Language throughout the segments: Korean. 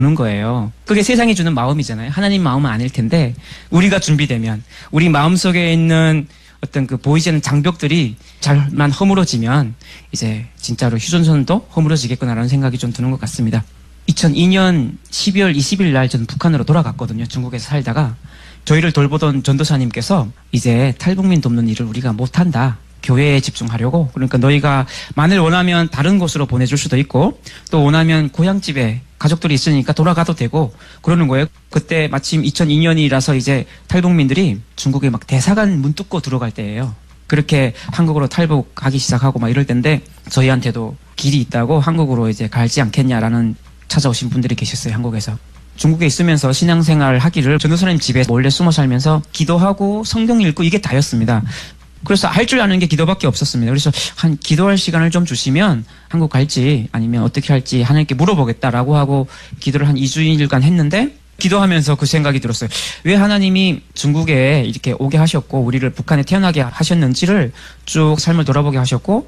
거예요. 그게 세상이 주는 마음이잖아요. 하나님 마음은 아닐 텐데 우리가 준비되면 우리 마음속에 있는 어떤 그 보이지 않는 장벽들이 잘만 허물어지면 이제 진짜로 휴전선도 허물어지겠구나라는 생각이 좀 드는 것 같습니다. 2002년 12월 20일 날 저는 북한으로 돌아갔거든요. 중국에서 살다가 저희를 돌보던 전도사님께서 이제 탈북민 돕는 일을 우리가 못한다. 교회에 집중하려고. 그러니까 너희가 만일 원하면 다른 곳으로 보내줄 수도 있고 또 원하면 고향집에 가족들이 있으니까 돌아가도 되고 그러는 거예요. 그때 마침 2002년이라서 이제 탈북민들이 중국에 막 대사관 문 뚫고 들어갈 때예요. 그렇게 한국으로 탈북하기 시작하고 막 이럴 텐데 저희한테도 길이 있다고 한국으로 이제 갈지 않겠냐라는 찾아오신 분들이 계셨어요. 한국에서. 중국에 있으면서 신앙생활 하기를 전도사님 집에 몰래 숨어 살면서 기도하고 성경 읽고 이게 다였습니다. 그래서 할 줄 아는 게 기도밖에 없었습니다. 그래서 한 기도할 시간을 좀 주시면 한국 갈지 아니면 어떻게 할지 하나님께 물어보겠다라고 하고 기도를 한 2주일간 했는데 기도하면서 그 생각이 들었어요. 왜 하나님이 중국에 이렇게 오게 하셨고 우리를 북한에 태어나게 하셨는지를 쭉 삶을 돌아보게 하셨고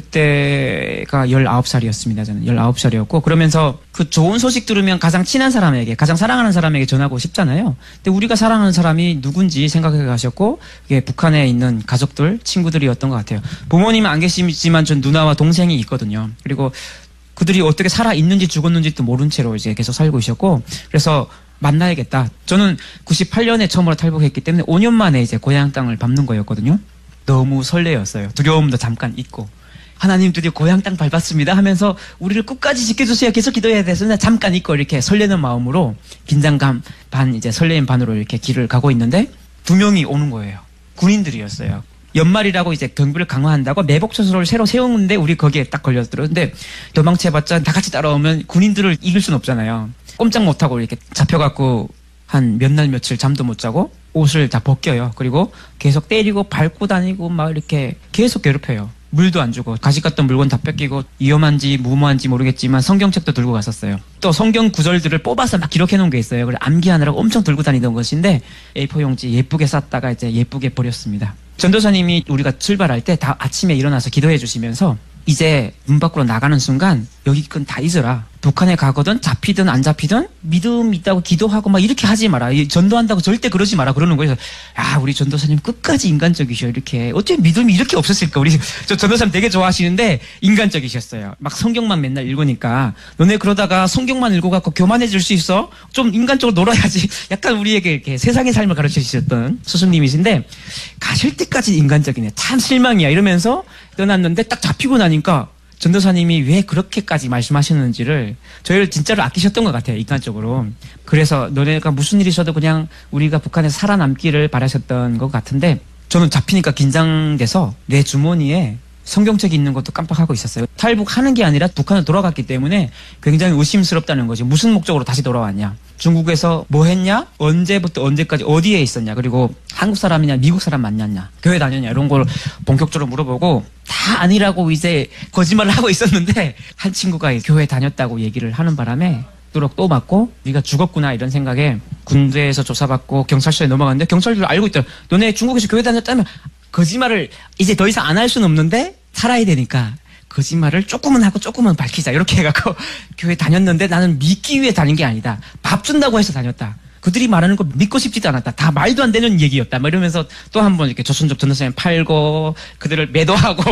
그때가 19살이었습니다. 저는 19살이었고 그러면서 그 좋은 소식 들으면 가장 친한 사람에게 가장 사랑하는 사람에게 전하고 싶잖아요. 근데 우리가 사랑하는 사람이 누군지 생각해 가셨고 그게 북한에 있는 가족들, 친구들이었던 것 같아요. 부모님은 안 계시지만 전 누나와 동생이 있거든요. 그리고 그들이 어떻게 살아 있는지 죽었는지도 모른 채로 이제 계속 살고 있었고 그래서 만나야겠다. 저는 98년에 처음으로 탈북했기 때문에 5년 만에 이제 고향 땅을 밟는 거였거든요. 너무 설레었어요. 두려움도 잠깐 있고. 하나님 드디어 고향 땅 밟았습니다 하면서 우리를 끝까지 지켜주세요. 계속 기도해야 돼서 잠깐 있고 이렇게 설레는 마음으로 긴장감 반 이제 설레임 반으로 이렇게 길을 가고 있는데 2명이 오는 거예요. 군인들이었어요. 연말이라고 이제 경비를 강화한다고 매복초소를 새로 세우는데 우리 거기에 딱 걸렸더라고요. 근데 도망쳐봤자 다 같이 따라오면 군인들을 이길 순 없잖아요. 꼼짝 못하고 이렇게 잡혀갖고 한 몇 날 며칠 잠도 못 자고 옷을 다 벗겨요. 그리고 계속 때리고 밟고 다니고 막 이렇게 계속 괴롭혀요. 물도 안 주고 가식 같던 물건 다 뺏기고 위험한지 무모한지 모르겠지만 성경책도 들고 갔었어요. 또 성경 구절들을 뽑아서 막 기록해 놓은 게 있어요. 그걸 암기하느라고 엄청 들고 다니던 것인데 A4 용지 예쁘게 쌌다가 이제 예쁘게 버렸습니다. 전도사님이 우리가 출발할 때 다 아침에 일어나서 기도해 주시면서 이제 문 밖으로 나가는 순간 여기 건 다 잊어라. 북한에 가거든 잡히든 안 잡히든 믿음 있다고 기도하고 막 이렇게 하지 마라. 전도한다고 절대 그러지 마라 그러는 거예요. 야 우리 전도사님 끝까지 인간적이셔. 이렇게 어째 믿음이 이렇게 없었을까. 우리 저 전도사님 되게 좋아하시는데 인간적이셨어요. 막 성경만 맨날 읽으니까 너네 그러다가 성경만 읽어갖고 교만해질 수 있어. 좀 인간적으로 놀아야지. 약간 우리에게 이렇게 세상의 삶을 가르쳐 주셨던 스승님이신데 가실 때까지 인간적이네. 참 실망이야 이러면서 떠났는데 딱 잡히고 나니까 전도사님이 왜 그렇게까지 말씀하시는지를 저희를 진짜로 아끼셨던 것 같아요. 인간적으로. 그래서 너네가 무슨 일이 있어도 그냥 우리가 북한에서 살아남기를 바라셨던 것 같은데 저는 잡히니까 긴장돼서 내 주머니에 성경책이 있는 것도 깜빡하고 있었어요. 탈북하는 게 아니라 북한을 돌아갔기 때문에 굉장히 의심스럽다는 거지. 무슨 목적으로 다시 돌아왔냐. 중국에서 뭐 했냐? 언제부터 언제까지 어디에 있었냐? 그리고 한국 사람이냐 미국 사람 만났냐? 교회 다녔냐? 이런 걸 본격적으로 물어보고 다 아니라고 이제 거짓말을 하고 있었는데 한 친구가 교회 다녔다고 얘기를 하는 바람에 또 맞고 우리가 죽었구나 이런 생각에 군대에서 조사받고 경찰서에 넘어갔는데 경찰들도 알고 있더라. 너네 중국에서 교회 다녔다면 거짓말을 이제 더 이상 안 할 수는 없는데 살아야 되니까 거짓말을 조금은 하고 조금은 밝히자 이렇게 해갖고 교회 다녔는데 나는 믿기 위해 다닌 게 아니다. 밥 준다고 해서 다녔다. 그들이 말하는 거 믿고 싶지도 않았다. 다 말도 안 되는 얘기였다. 막 이러면서 또 한 번 이렇게 조선족 전도사님 팔고 그들을 매도하고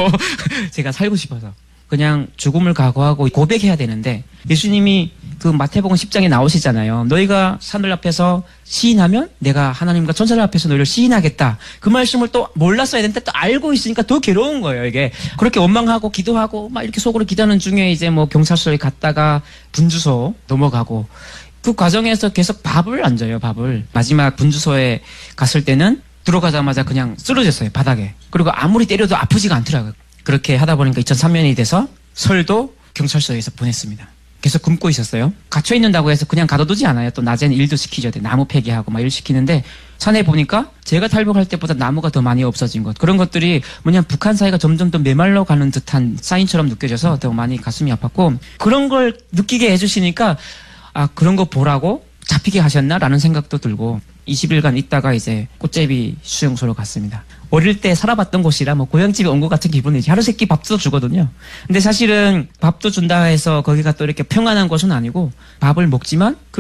제가 살고 싶어서 그냥 죽음을 각오하고 고백해야 되는데 예수님이 그 마태복음 10장에 나오시잖아요. 너희가 하늘 앞에서 시인하면 내가 하나님과 천사들 앞에서 너희를 시인하겠다. 그 말씀을 또 몰랐어야 되는데 또 알고 있으니까 더 괴로운 거예요. 이게 그렇게 원망하고 기도하고 막 이렇게 속으로 기도하는 중에 이제 뭐 경찰서에 갔다가 분주소 넘어가고 그 과정에서 계속 밥을 안 줘요. 밥을 마지막 분주소에 갔을 때는 들어가자마자 그냥 쓰러졌어요. 바닥에. 그리고 아무리 때려도 아프지가 않더라고요. 그렇게 하다 보니까 2003년이 돼서 설도 경찰서에서 보냈습니다. 계속 굶고 있었어요. 갇혀 있는다고 해서 그냥 가둬두지 않아요. 또 낮에는 일도 시키죠. 나무 패기하고 막 일 시키는데 산에 보니까 제가 탈북할 때보다 나무가 더 많이 없어진 것. 그런 것들이 뭐냐 북한 사회가 점점 더 메말라 가는 듯한 사인처럼 느껴져서 더 많이 가슴이 아팠고 그런 걸 느끼게 해주시니까 아 그런 거 보라고 잡히게 하셨나라는 생각도 들고 20일간 있다가 이제 꽃제비 수용소로 갔습니다. 어릴 때 살아봤던 곳이라 뭐 고향집에 온 것 같은 기분이지. 하루 세끼 밥도 주거든요. 근데 사실은 밥도 준다 해서 거기가 또 이렇게 평안한 곳은 아니고 밥을 먹지만